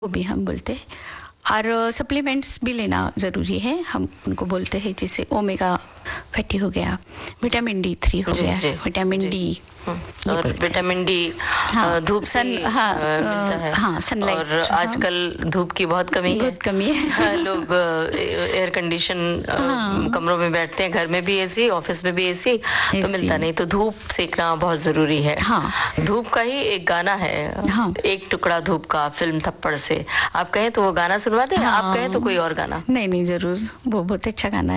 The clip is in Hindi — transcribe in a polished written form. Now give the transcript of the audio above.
वो भी हम बोलते हैं। और सप्लीमेंट्स भी लेना ज़रूरी है, हम उनको बोलते हैं, जैसे ओमेगा फैटी हो गया, विटामिन D3 हो गया, विटामिन डी, और विटामिन डी धूप से मिलता है। हाँ, सनलाइट। और आजकल धूप की बहुत कमी है। लोग एयर कंडीशन कमरों में बैठते हैं, घर में भी एसी, ऑफिस में भी एसी, तो मिलता नहीं, तो धूप सेकना बहुत जरूरी है। धूप का ही एक गाना है, एक टुकड़ा धूप का, फिल्म थप्पड़ से। आप कहें तो वो गाना सुनवा दें, आप कहें तो कोई और गाना। नहीं, जरूर, वो बहुत अच्छा गाना है।